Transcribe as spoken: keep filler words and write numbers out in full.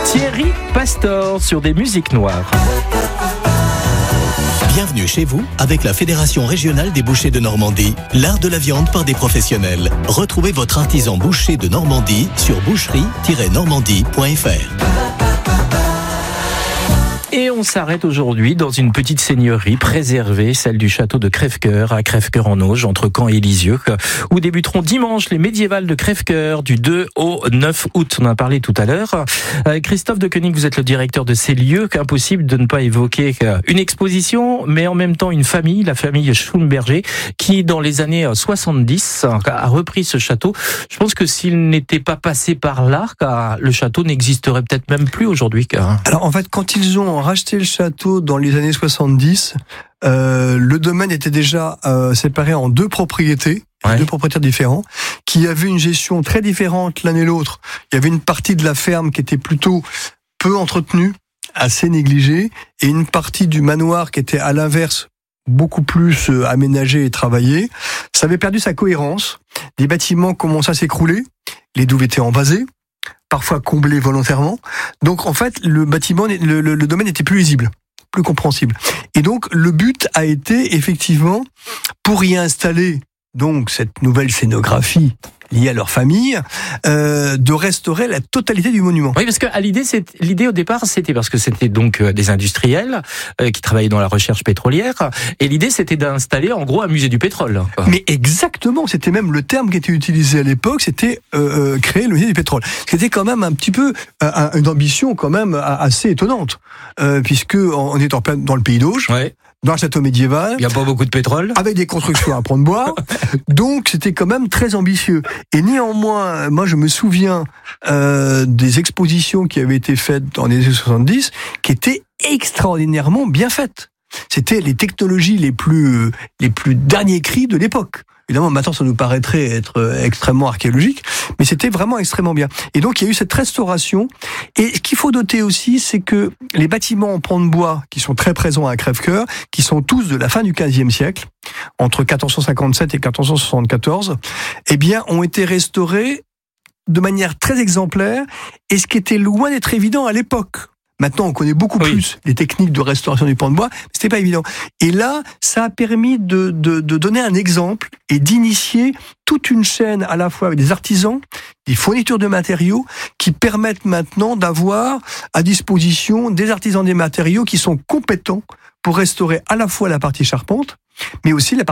Thierry Pastor sur des musiques noires. Bienvenue chez vous avec la Fédération régionale des bouchers de Normandie, l'art de la viande par des professionnels. Retrouvez votre artisan boucher de Normandie sur boucherie tiret normandie point f r. Et on s'arrête aujourd'hui dans une petite seigneurie préservée, celle du château de Crèvecoeur à Crèvecoeur-en-Auge, entre Caen et Lisieux, où débuteront dimanche les médiévales de Crèvecoeur du deux au neuf août. On en a parlé tout à l'heure. Christophe de Koenig, vous êtes le directeur de ces lieux. Impossible de ne pas évoquer une exposition, mais en même temps une famille, la famille Schumberger, qui dans les années soixante-dix a repris ce château. Je pense que s'il n'était pas passé par là, le château n'existerait peut-être même plus aujourd'hui. Alors en fait, quand ils ont racheté le château dans les années soixante-dix, euh, le domaine était déjà euh, séparé en deux propriétés, ouais. deux propriétaires différents, qui avaient une gestion très différente l'un et l'autre. Il y avait une partie de la ferme qui était plutôt peu entretenue, assez négligée, et une partie du manoir qui était à l'inverse beaucoup plus euh, aménagé et travaillé. Ça avait perdu sa cohérence. Les bâtiments commençaient à s'écrouler, les douves étaient envasées, parfois comblé volontairement. Donc en fait, le bâtiment, le, le, le domaine n'était plus lisible, plus compréhensible. Et donc le but a été effectivement, pour y installer donc cette nouvelle scénographie liée à leur famille, euh, de restaurer la totalité du monument. Oui, parce que à l'idée, c'est l'idée au départ, c'était parce que c'était donc des industriels euh, qui travaillaient dans la recherche pétrolière, et l'idée c'était d'installer en gros un musée du pétrole. Quoi. Mais exactement, c'était même le terme qui était utilisé à l'époque, c'était euh, euh, créer le musée du pétrole. C'était quand même un petit peu euh, une ambition quand même assez étonnante, euh, puisque on est en plein dans le pays d'Auge. Ouais. Dans un château médiéval. Il n'y a pas beaucoup de pétrole. Avec des constructions à prendre bois. Donc, c'était quand même très ambitieux. Et néanmoins, moi, je me souviens euh, des expositions qui avaient été faites dans les années soixante-dix, qui étaient extraordinairement bien faites. C'était les technologies les plus, les plus derniers cris de l'époque. Évidemment, maintenant, ça nous paraîtrait être extrêmement archéologique, mais c'était vraiment extrêmement bien. Et donc, il y a eu cette restauration. Et ce qu'il faut noter aussi, c'est que les bâtiments en pans de bois, qui sont très présents à Crèvecoeur, qui sont tous de la fin du quinzième siècle, entre quatorze cent cinquante-sept et quatorze cent soixante-quatorze, eh bien, ont été restaurés de manière très exemplaire, et ce qui était loin d'être évident à l'époque. Maintenant, on connaît beaucoup oui. plus les techniques de restauration du pan de bois, mais c'était pas évident. Et là, ça a permis de, de, de donner un exemple et d'initier toute une chaîne à la fois avec des artisans, des fournitures de matériaux, qui permettent maintenant d'avoir à disposition des artisans des matériaux qui sont compétents pour restaurer à la fois la partie charpente, mais aussi la partie